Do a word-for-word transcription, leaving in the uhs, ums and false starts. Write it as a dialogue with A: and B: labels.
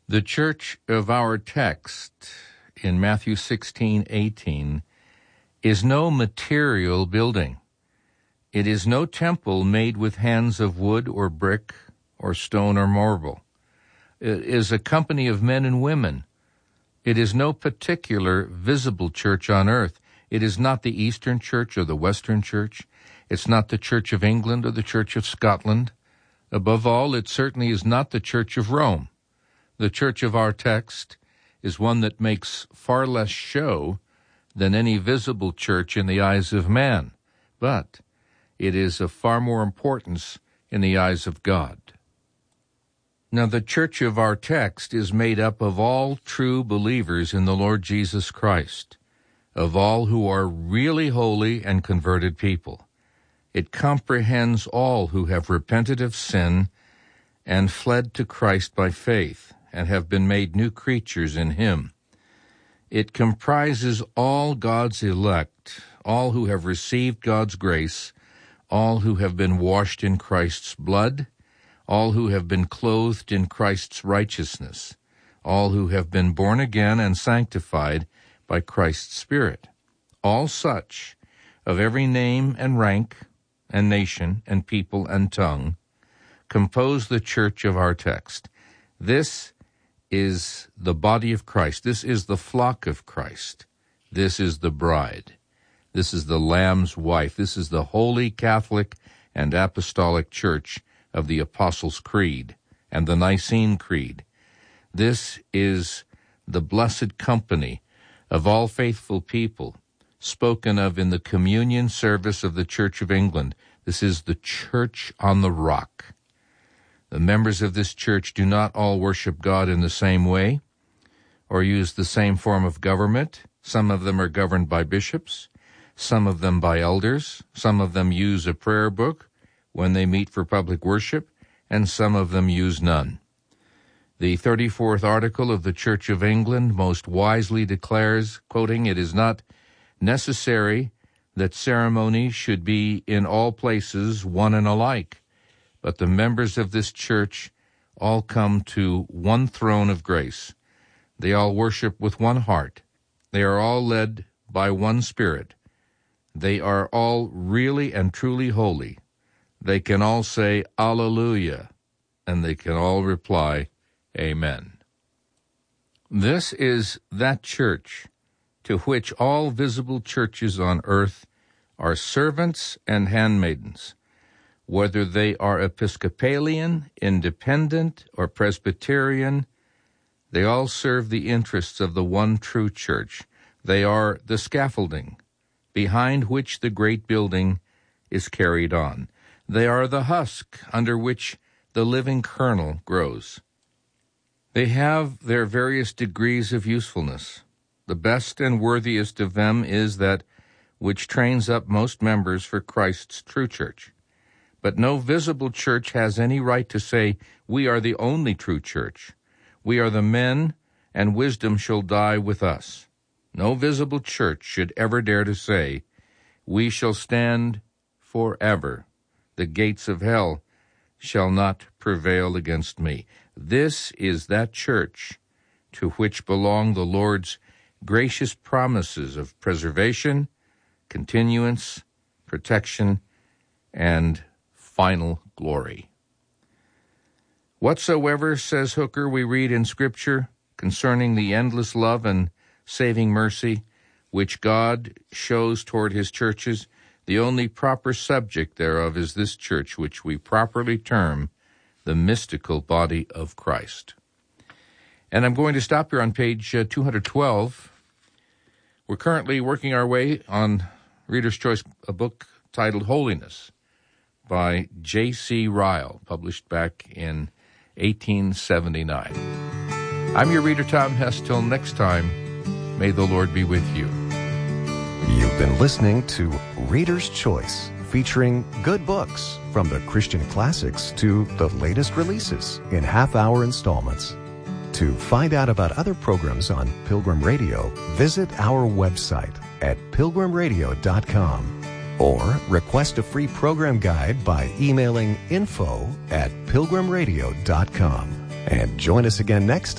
A: The church of our text in Matthew sixteen eighteen is no material building. It is no temple made with hands of wood or brick or stone or marble. It is a company of men and women. It is no particular visible church on earth. It is not the Eastern Church or the Western Church. It's not the Church of England or the Church of Scotland. Above all, it certainly is not the Church of Rome. The church of our text is one that makes far less show than any visible church in the eyes of man, but it is of far more importance in the eyes of God. Now, the church of our text is made up of all true believers in the Lord Jesus Christ, of all who are really holy and converted people. It comprehends all who have repented of sin and fled to Christ by faith, and have been made new creatures in him. It comprises all God's elect, all who have received God's grace, all who have been washed in Christ's blood, all who have been clothed in Christ's righteousness, all who have been born again and sanctified by Christ's Spirit. All such, of every name and rank and nation and people and tongue, compose the church of our text. This is the body of Christ. This is the flock of Christ. This is the bride. This is the Lamb's wife. This is the Holy Catholic and Apostolic Church of the Apostles' Creed and the Nicene Creed. This is the blessed company of all faithful people spoken of in the communion service of the Church of England. This is the church on the rock. The members of this church do not all worship God in the same way or use the same form of government. Some of them are governed by bishops, some of them by elders, some of them use a prayer book when they meet for public worship, and some of them use none. The thirty-fourth article of the Church of England most wisely declares, quoting, "It is not necessary that ceremony should be in all places one and alike, but the members of this church all come to one throne of grace. They all worship with one heart. They are all led by one Spirit. They are all really and truly holy. They can all say Alleluia, and they can all reply Amen." This is that church to which all visible churches on earth are servants and handmaidens. Whether they are Episcopalian, Independent, or Presbyterian, they all serve the interests of the one true church. They are the scaffolding behind which the great building is carried on. They are the husk under which the living kernel grows. They have their various degrees of usefulness. The best and worthiest of them is that which trains up most members for Christ's true church. But no visible church has any right to say, "We are the only true church. We are the men, and wisdom shall die with us." No visible church should ever dare to say, "We shall stand forever. The gates of hell shall not prevail against me." This is that church to which belong the Lord's gracious promises of preservation, continuance, protection, and final glory. "Whatsoever," says Hooker, "we read in Scripture concerning the endless love and saving mercy which God shows toward his churches, the only proper subject thereof is this church, which we properly term the mystical body of Christ." And I'm going to stop here on page uh, two twelve. We're currently working our way on Reader's Choice, a book titled Holiness by J C Ryle, published back in eighteen seventy-nine. I'm your reader, Tom Hess. Till next time, may the Lord be with you.
B: You've been listening to Reader's Choice, featuring good books from the Christian classics to the latest releases in half-hour installments. To find out about other programs on Pilgrim Radio, visit our website at pilgrim radio dot com or request a free program guide by emailing info at pilgrim radio dot com. And join us again next time.